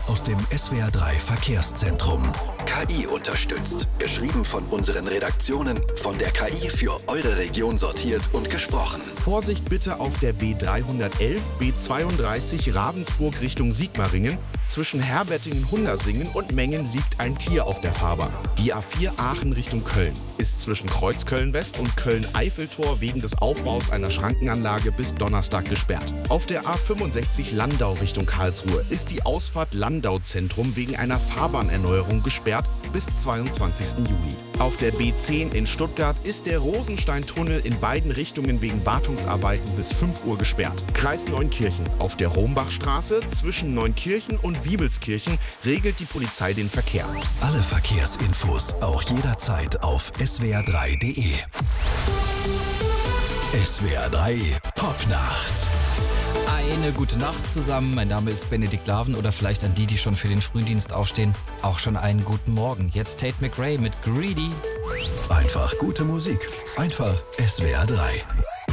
aus dem SWR3 Verkehrszentrum. KI unterstützt. Geschrieben von unseren Redaktionen, von der KI für eure Region sortiert und gesprochen. Vorsicht bitte auf der B311, B32 Ravensburg Richtung Sigmaringen. Zwischen Herbettingen-Hundersingen und Mengen liegt ein Tier auf der Fahrbahn. Die A4 Aachen Richtung Köln ist zwischen Kreuzköln-West und Köln-Eiffeltor wegen des Aufbaus einer Schrankenanlage bis Donnerstag gesperrt. Auf der A65 Landau Richtung Karlsruhe ist die Ausfahrt Landau-Zentrum wegen einer Fahrbahnerneuerung gesperrt bis 22. Juli. Auf der B10 in Stuttgart ist der Rosenstein-Tunnel in beiden Richtungen wegen Wartungsarbeiten bis 5 Uhr gesperrt. Kreis Neunkirchen. Auf der Rombachstraße zwischen Neunkirchen und Wiebelskirchen regelt die Polizei den Verkehr. Alle Verkehrsinfos auch jederzeit auf swr3.de. SWR3 Popnacht. Eine gute Nacht zusammen. Mein Name ist Benedikt Laven oder vielleicht an die schon für den Frühdienst aufstehen, auch schon einen guten Morgen. Jetzt Tate McRae mit Greedy. Einfach gute Musik. Einfach SWR3.